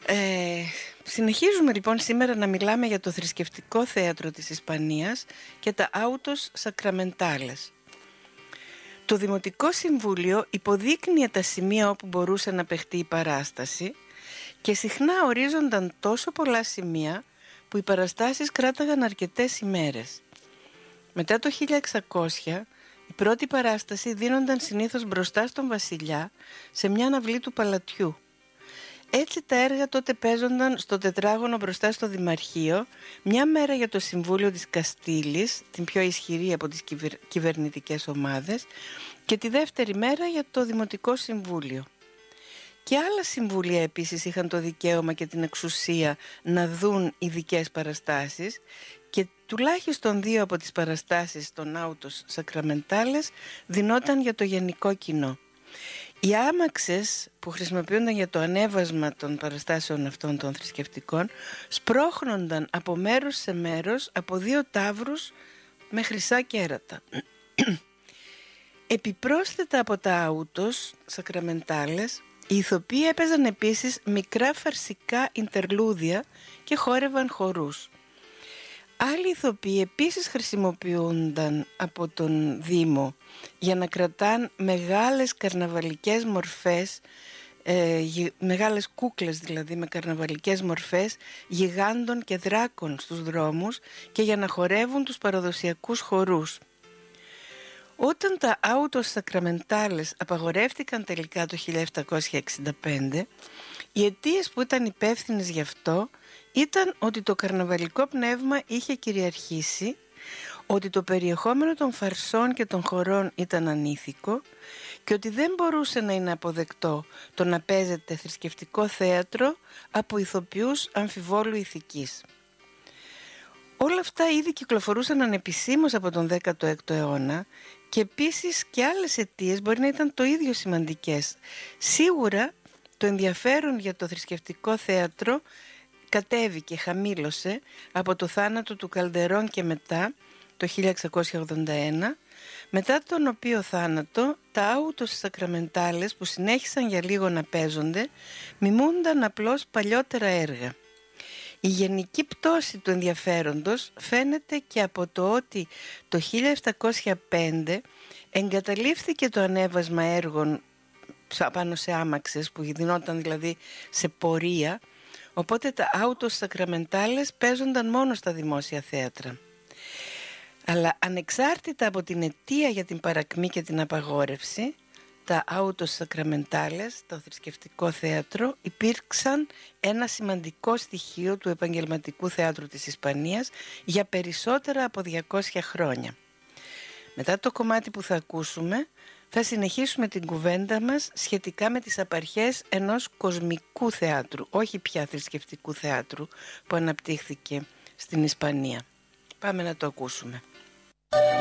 Συνεχίζουμε λοιπόν σήμερα να μιλάμε για το θρησκευτικό θέατρο της Ισπανίας και τα autos sacramentales. Το Δημοτικό Συμβούλιο υποδείκνυε τα σημεία όπου μπορούσε να παιχτεί η παράσταση και συχνά ορίζονταν τόσο πολλά σημεία που οι παραστάσεις κράταγαν αρκετές ημέρες. Μετά το 1600 η πρώτη παράσταση δίνονταν συνήθως μπροστά στον βασιλιά σε μια αυλή του παλατιού. Έτσι τα έργα τότε παίζονταν στο τετράγωνο μπροστά στο Δημαρχείο, μια μέρα για το Συμβούλιο της Καστήλης, την πιο ισχυρή από τις κυβερνητικές ομάδες, και τη δεύτερη μέρα για το Δημοτικό Συμβούλιο. Και άλλα συμβούλια επίσης είχαν το δικαίωμα και την εξουσία να δουν ειδικές παραστάσεις και τουλάχιστον 2 από τις παραστάσεις των autos sacramentales δινόταν για το γενικό κοινό. Οι άμαξες που χρησιμοποιούνταν για το ανέβασμα των παραστάσεων αυτών των θρησκευτικών σπρώχνονταν από μέρος σε μέρος από 2 ταύρους με χρυσά κέρατα. Επιπρόσθετα από τα autos sacramentales, οι ηθοποιοί έπαιζαν επίσης μικρά φαρσικά ιντερλούδια και χόρευαν χορούς. Άλλοι ηθοποιοί επίσης χρησιμοποιούνταν από τον Δήμο για να κρατάν μεγάλες καρναβαλικές μορφές, μεγάλες κούκλες δηλαδή με καρναβαλικές μορφές γιγάντων και δράκων στους δρόμους και για να χορεύουν τους παραδοσιακούς χορούς. Όταν τα autos sacramentales απαγορεύτηκαν τελικά το 1765, οι αιτίες που ήταν υπεύθυνες γι' αυτό ήταν ότι το καρναβαλικό πνεύμα είχε κυριαρχήσει, ότι το περιεχόμενο των φαρσών και των χορών ήταν ανήθικο και ότι δεν μπορούσε να είναι αποδεκτό το να παίζεται θρησκευτικό θέατρο από ηθοποιούς αμφιβόλου ηθικής. Όλα αυτά ήδη κυκλοφορούσαν ανεπισήμως από τον 16ο αιώνα και επίσης και άλλες αιτίες μπορεί να ήταν το ίδιο σημαντικές. Σίγουρα το ενδιαφέρον για το θρησκευτικό θέατρο κατέβηκε, χαμήλωσε από το θάνατο του Καλντερόν και μετά, το 1681, μετά τον οποίο θάνατο τα autos sacramentales που συνέχισαν για λίγο να παίζονται μιμούνταν απλώς παλιότερα έργα. Η γενική πτώση του ενδιαφέροντος φαίνεται και από το ότι το 1705 εγκαταλείφθηκε το ανέβασμα έργων πάνω σε άμαξες που γινόταν δηλαδή σε πορεία, οπότε τα autos sacramentales παίζονταν μόνο στα δημόσια θέατρα. Αλλά ανεξάρτητα από την αιτία για την παρακμή και την απαγόρευση, τα autos sacramentales, το θρησκευτικό θέατρο, υπήρξαν ένα σημαντικό στοιχείο του επαγγελματικού θέατρου της Ισπανίας για περισσότερα από 200 χρόνια. Μετά το κομμάτι που θα ακούσουμε, θα συνεχίσουμε την κουβέντα μας σχετικά με τις απαρχές ενός κοσμικού θεάτρου, όχι πια θρησκευτικού θεάτρου, που αναπτύχθηκε στην Ισπανία. Πάμε να το ακούσουμε.